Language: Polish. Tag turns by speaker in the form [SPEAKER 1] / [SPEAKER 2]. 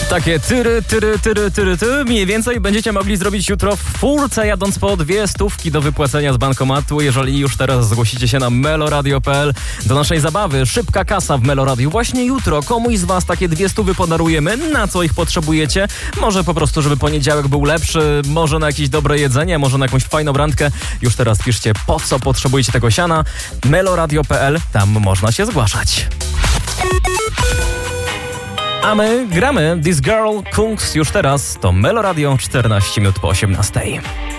[SPEAKER 1] Takie tyry, mniej więcej będziecie mogli zrobić jutro w furce, jadąc po 200 do wypłacenia z bankomatu, jeżeli już teraz zgłosicie się na meloradio.pl do naszej zabawy. Szybka kasa w Meloradiu. Właśnie jutro komuś z was takie 200 podarujemy. Na co ich potrzebujecie? Może po prostu, żeby poniedziałek był lepszy, może na jakieś dobre jedzenie, może na jakąś fajną randkę. Już teraz piszcie, po co potrzebujecie tego siana. meloradio.pl, tam można się zgłaszać. A my gramy This Girl Kungs już teraz. To Meloradio, 14 minut po 18.